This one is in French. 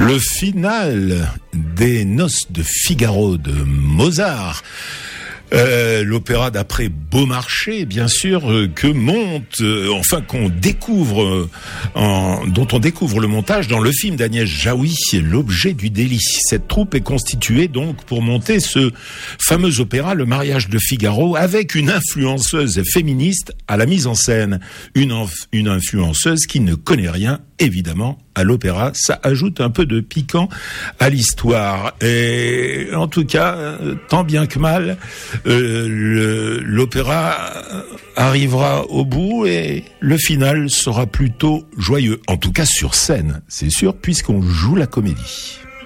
Le final des Noces de Figaro de Mozart. L'opéra d'après Beaumarchais, bien sûr, qu'on découvre, dont on découvre le montage dans le film d'Agnès Jaoui, L'objet du délice. Cette troupe est constituée donc pour monter ce fameux opéra, Le mariage de Figaro, avec une influenceuse féministe à la mise en scène. Une influenceuse qui ne connaît rien, évidemment, à l'opéra. Ça ajoute un peu de piquant à l'histoire. Et en tout cas, tant bien que mal, l'opéra arrivera au bout et le final sera plutôt joyeux. En tout cas sur scène, c'est sûr, puisqu'on joue la comédie.